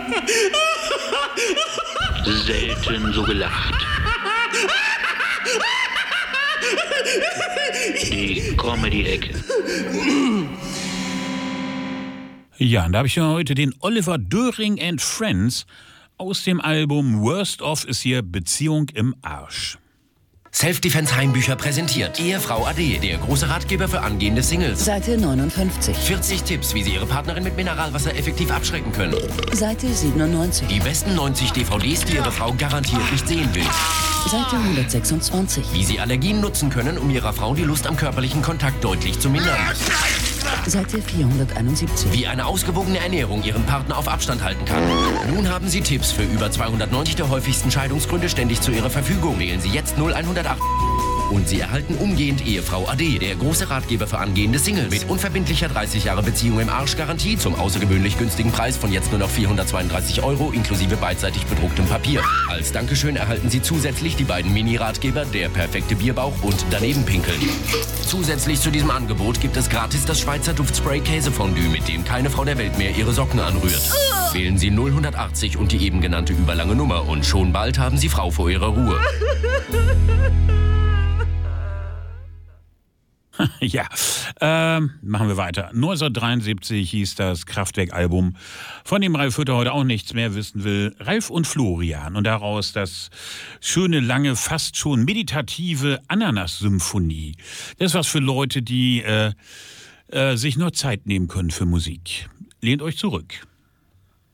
Selten so gelacht. Die Comedy-Ecke. Ja, und da habe ich ja heute den Oliver Döring and Friends aus dem Album Worst Of ist hier Beziehung im Arsch. Self-Defense Heimbücher präsentiert Ehefrau Ade, der große Ratgeber für angehende Singles. Seite 59. 40 Tipps, wie Sie Ihre Partnerin mit Mineralwasser effektiv abschrecken können. Seite 97. Die besten 90 DVDs, die Ihre Frau garantiert nicht sehen will. Seite 126. Wie Sie Allergien nutzen können, um Ihrer Frau die Lust am körperlichen Kontakt deutlich zu mindern. Seite 471. Wie eine ausgewogene Ernährung Ihren Partner auf Abstand halten kann. Nun haben Sie Tipps für über 290 der häufigsten Scheidungsgründe ständig zu Ihrer Verfügung. Wählen Sie jetzt 0108. Und Sie erhalten umgehend Ehefrau Ade, der große Ratgeber für angehende Singles. Mit unverbindlicher 30 Jahre Beziehung im Arsch-Garantie zum außergewöhnlich günstigen Preis von jetzt nur noch 432 € inklusive beidseitig bedrucktem Papier. Als Dankeschön erhalten Sie zusätzlich die beiden Mini-Ratgeber Der perfekte Bierbauch und Daneben pinkeln. Zusätzlich zu diesem Angebot gibt es gratis das Schweizer Duftspray Käsefondue, mit dem keine Frau der Welt mehr ihre Socken anrührt. Wählen Sie 0180 und die eben genannte überlange Nummer und schon bald haben Sie Frau vor Ihrer Ruhe. Ja, machen wir weiter. 1973 hieß das Kraftwerk-Album, von dem Ralf Hütter heute auch nichts mehr wissen will. Ralf und Florian und daraus das schöne, lange, fast schon meditative Ananas-Symphonie. Das ist was für Leute, die sich nur Zeit nehmen können für Musik. Lehnt euch zurück.